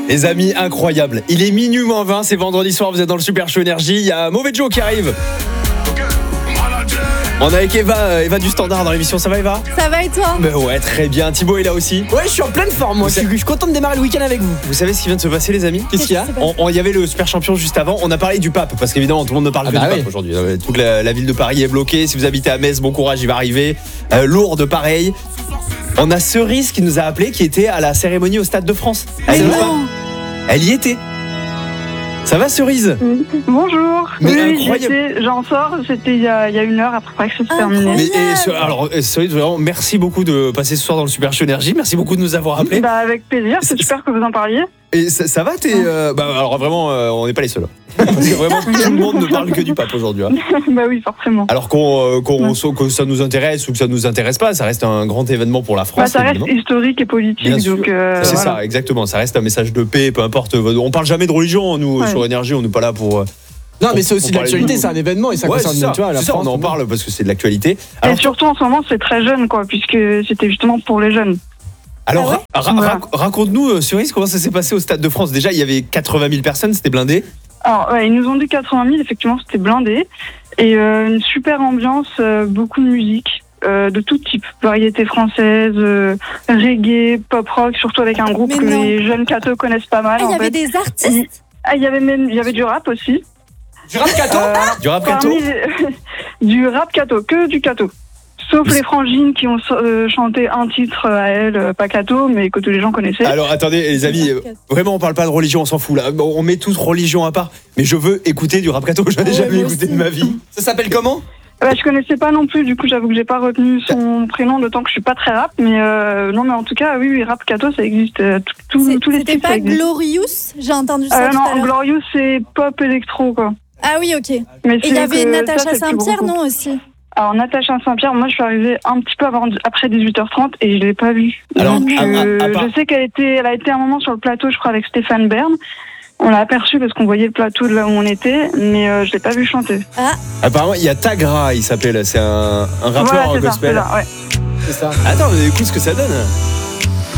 Les amis, incroyable. Il est minuit moins 20, c'est vendredi soir, vous êtes dans le Super Show Énergie. Il y a Mauvais Joe qui arrive. On est avec Eva du Standard dans l'émission, ça va Eva ? Ça va et toi ? Ouais, très bien. Thibaut est là aussi. Ouais, je suis en pleine forme, moi. Je suis content de démarrer le week-end avec vous. Vous savez ce qui vient de se passer, les amis ? Qu'est-ce qu'il y a ? Il y avait le Super Champion juste avant. On a parlé du pape, parce qu'évidemment, tout le monde ne parle que du pape aujourd'hui. Toute la ville de Paris est bloquée. Si vous habitez à Metz, bon courage, il va arriver. Lourdes, pareil. On a Cerise qui nous a appelé, qui était à la cérémonie au Stade de France. Elle y était. Ça va, Cerise ? Bonjour. Mais oui, incroyable. j'en sors, c'était il y a une heure après que ça se terminait. Alors, Cerise, vraiment, merci beaucoup de passer ce soir dans le Super Show Énergie. Merci beaucoup de nous avoir appelés. Avec plaisir, c'est super que vous en parliez. Et ça va, alors vraiment, on n'est pas les seuls. Parce que vraiment, tout le monde ne parle que du pape aujourd'hui. Hein. Bah oui, forcément. Alors que ça nous intéresse ou que ça nous intéresse pas, ça reste un grand événement pour la France. Ça reste historique et politique. Bien sûr. Donc, c'est voilà. ça, exactement. Ça reste un message de paix, peu importe. On parle jamais de religion, nous, sur Énergie, on n'est pas là pour... Non, mais c'est aussi de l'actualité, c'est un événement et ça concerne la France. On en parle parce que c'est de l'actualité. Et surtout, en ce moment, c'est très jeune, quoi, puisque c'était justement pour les jeunes. Alors, raconte-nous, Cerise, comment ça s'est passé au Stade de France. Déjà, il y avait 80 000 personnes, c'était blindé. Alors, ils nous ont dit 80 000, effectivement, c'était blindé. Et une super ambiance, beaucoup de musique, de tout type. Variété française, reggae, pop rock, surtout avec un groupe que les jeunes cathos connaissent pas mal. Il y avait des artistes. Il y avait du rap aussi. Du rap catho Du rap catho Du rap catho, que du catho. Sauf les frangines qui ont chanté un titre à elles, pas catho, mais que tous les gens connaissaient. Alors attendez les amis, vraiment on parle pas de religion, on s'en fout là. On met toute religion à part. Mais je veux écouter du rap catho, je n'ai jamais écouté de ma vie. Ça s'appelle comment ? Je connaissais pas non plus, du coup j'avoue que j'ai pas retenu son prénom, d'autant que je suis pas très rap, mais non, mais en tout cas oui, rap catho ça existe, tous les styles. C'était pas Glorious, j'ai entendu ça tout à l'heure. Non, Glorious c'est pop électro quoi. Ah oui, ok. Mais et il y avait Natacha Saint-Pierre, non aussi ? Alors Natacha Saint-Pierre, moi je suis arrivée un petit peu après 18h30 et je l'ai pas vue. Alors, donc, je sais qu'elle a été un moment sur le plateau, je crois, avec Stéphane Bern. On l'a aperçu parce qu'on voyait le plateau de là où on était, mais je l'ai pas vu chanter. Apparemment, il y a Tagra, il s'appelait là, c'est un rappeur gospel. C'est ça. Attends, écoute ce que ça donne.